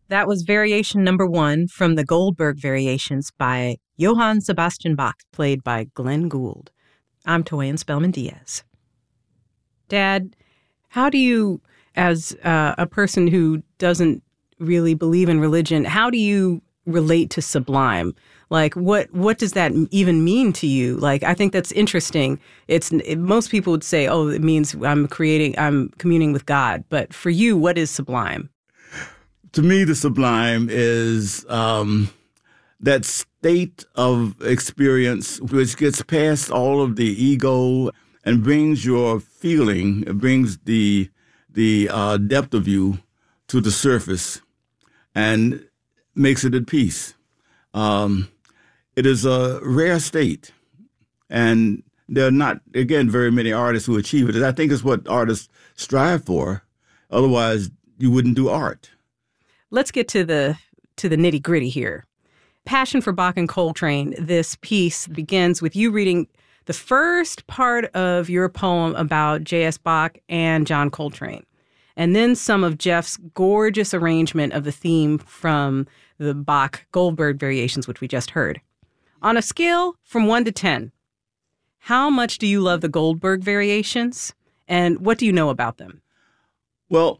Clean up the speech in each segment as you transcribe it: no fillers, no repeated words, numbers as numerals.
That was Variation Number 1 from the Goldberg Variations by Johann Sebastian Bach, played by Glenn Gould. I'm Toyin Spellman Diaz. Dad, how do you, as a person who doesn't really believe in religion, how do you relate to Sublime? Like, what does that even mean to you? Like, I think that's interesting. Most people would say, oh, it means I'm communing with God. But for you, what is Sublime? To me, the Sublime is that state of experience which gets past all of the ego and brings your feeling, it brings the depth of you to the surface and makes it at peace. It is a rare state, and there are not, again, very many artists who achieve it. I think it's what artists strive for. Otherwise, you wouldn't do art. Let's get to the nitty-gritty here. Passion for Bach and Coltrane, this piece begins with you reading the first part of your poem about J.S. Bach and John Coltrane, and then some of Jeff's gorgeous arrangement of the theme from the Bach Goldberg Variations, which we just heard. On a scale from 1 to 10, how much do you love the Goldberg Variations, and what do you know about them? Well,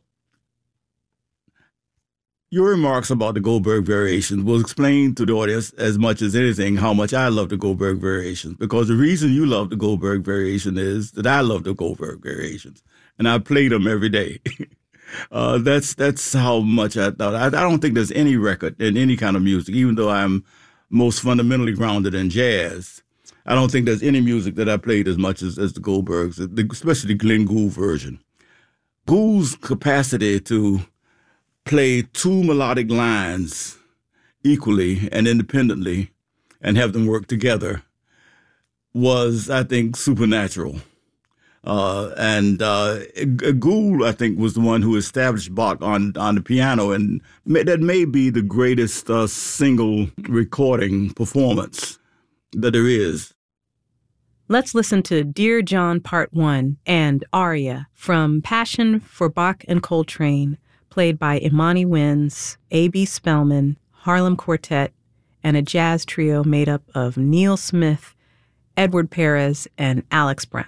your remarks about the Goldberg Variations will explain to the audience as much as anything how much I love the Goldberg Variations, because the reason you love the Goldberg Variation is that I love the Goldberg Variations, and I play them every day. That's how much I thought. I don't think there's any record in any kind of music, even though I'm most fundamentally grounded in jazz. I don't think there's any music that I played as much as the Goldbergs, especially the Glenn Gould version. Gould's capacity to play two melodic lines equally and independently and have them work together was, I think, supernatural. And Gould, I think, was the one who established Bach on the piano, and that may be the greatest single recording performance that there is. Let's listen to Dear John Part 1 and Aria from Passion for Bach and Coltrane, played by Imani Winds, A.B. Spellman, Harlem Quartet, and a jazz trio made up of Neil Smith, Edward Perez, and Alex Brown.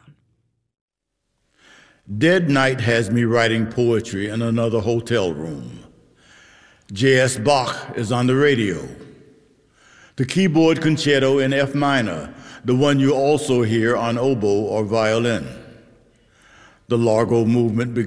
Dead night has me writing poetry in another hotel room. J.S. Bach is on the radio. The keyboard concerto in F minor, the one you also hear on oboe or violin. The Largo movement